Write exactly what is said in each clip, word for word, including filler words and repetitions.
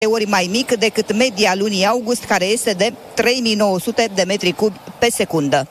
ori mai mic decât media lunii august, care este de trei mii nouă sute de metri cubi pe secundă.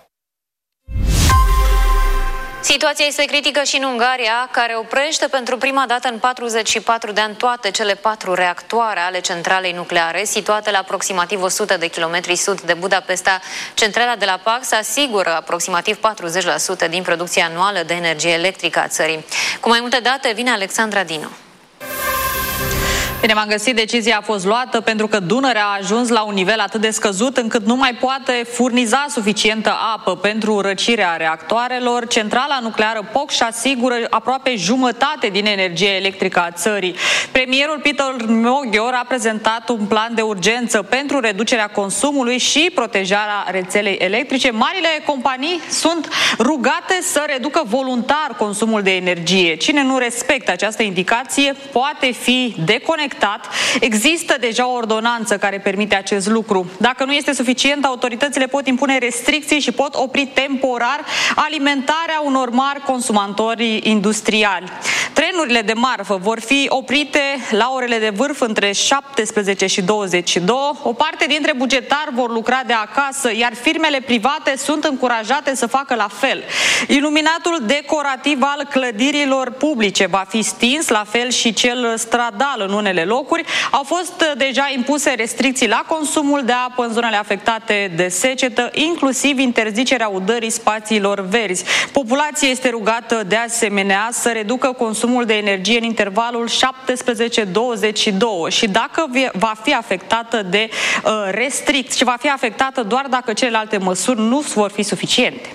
Situația este critică și în Ungaria, care oprește pentru prima dată în patruzeci și patru de ani toate cele patru reactoare ale centralei nucleare, situate la aproximativ o sută de kilometri sud de Budapesta. Centrala de la Pax asigură aproximativ patruzeci la sută din producția anuală de energie electrică a țării. Cu mai multe date vine Alexandra Dinu. Bine, m-am găsit, decizia a fost luată pentru că Dunărea a ajuns la un nivel atât de scăzut încât nu mai poate furniza suficientă apă pentru răcirea reactoarelor. Centrala nucleară Pocș asigură aproape jumătate din energia electrică a țării. Premierul Peter Moghior a prezentat un plan de urgență pentru reducerea consumului și protejarea rețelei electrice. Marile companii sunt rugate să reducă voluntar consumul de energie. Cine nu respectă această indicație poate fi deconectat. Există deja o ordonanță care permite acest lucru. Dacă nu este suficient, autoritățile pot impune restricții și pot opri temporar alimentarea unor mari consumatori industriali. Trenurile de marfă vor fi oprite la orele de vârf între șaptesprezece și douăzeci și doi. O parte dintre bugetari vor lucra de acasă, iar firmele private sunt încurajate să facă la fel. Iluminatul decorativ al clădirilor publice va fi stins, la fel și cel stradal în unele locuri. Au fost deja impuse restricții la consumul de apă în zonele afectate de secetă, inclusiv interzicerea udării spațiilor verzi. Populația este rugată de asemenea să reducă consumul de energie în intervalul șaptesprezece douăzeci și doi și dacă va fi afectată de uh, restricții și va fi afectată doar dacă celelalte măsuri nu vor fi suficiente.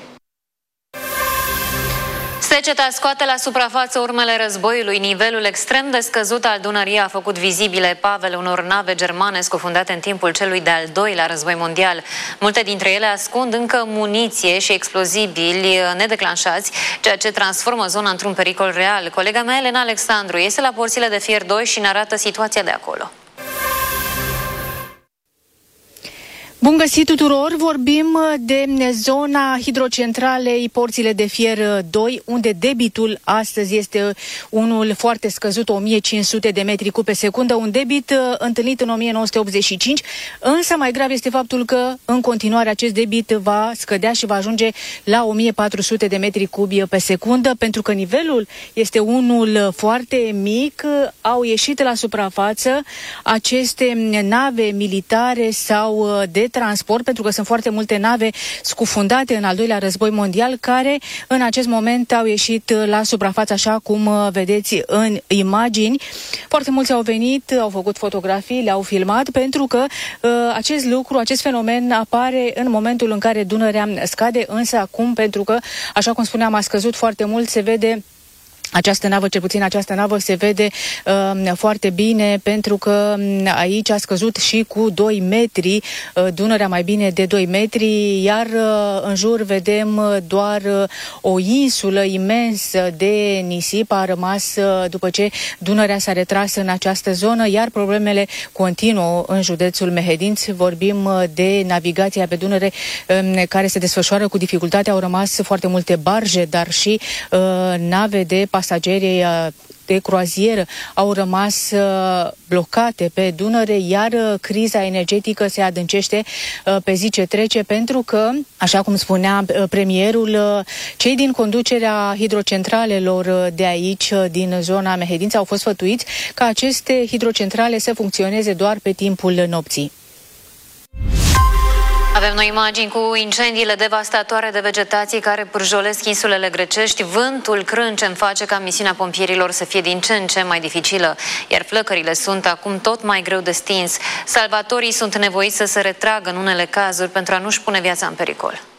Seceta scoate la suprafață urmele războiului. Nivelul extrem de scăzut al Dunării a făcut vizibile epavele unor nave germane scufundate în timpul celui de-al doilea război mondial. Multe dintre ele ascund încă muniție și explozibili nedeclanșați, ceea ce transformă zona într-un pericol real. Colega mea, Elena Alexandru, este la porțile de fier doi și ne arată situația de acolo. Bun găsit tuturor! Vorbim de zona hidrocentralei Porțile de Fier doi, unde debitul astăzi este unul foarte scăzut, o mie cinci sute de metri cub pe secundă, un debit întâlnit în o mie nouă sute optzeci și cinci, însă mai grav este faptul că în continuare acest debit va scădea și va ajunge la o mie patru sute de metri cubi pe secundă, pentru că nivelul este unul foarte mic. Au ieșit la suprafață aceste nave militare sau de transport, pentru că sunt foarte multe nave scufundate în al doilea război mondial, care în acest moment au ieșit la suprafață, așa cum vedeți în imagini. Foarte mulți au venit, au făcut fotografii, le-au filmat, pentru că uh, acest lucru, acest fenomen apare în momentul în care Dunărea scade, însă acum, pentru că, așa cum spuneam, a scăzut foarte mult, se vede această navă, cel puțin această navă se vede uh, foarte bine, pentru că aici a scăzut și cu doi metri, uh, Dunărea mai bine de doi metri, iar uh, în jur vedem doar uh, o insulă imensă de nisip a rămas uh, după ce Dunărea s-a retras în această zonă, iar problemele continuă în județul Mehedinți. Vorbim uh, de navigația pe Dunăre uh, care se desfășoară cu dificultate, au rămas foarte multe barje, dar și uh, nave de pasagerii de croazieră au rămas uh, blocate pe Dunăre, iar uh, criza energetică se adâncește uh, pe zi ce trece, pentru că, așa cum spunea uh, premierul, uh, cei din conducerea hidrocentralelor uh, de aici, uh, din zona Mehedinți, au fost sfătuiți ca aceste hidrocentrale să funcționeze doar pe timpul nopții. Avem noi imagini cu incendiile devastatoare de vegetație care pârjolesc insulele grecești. Vântul crâncen face ca misiunea pompierilor să fie din ce în ce mai dificilă, iar flăcările sunt acum tot mai greu de stins. Salvatorii sunt nevoiți să se retragă în unele cazuri pentru a nu-și pune viața în pericol.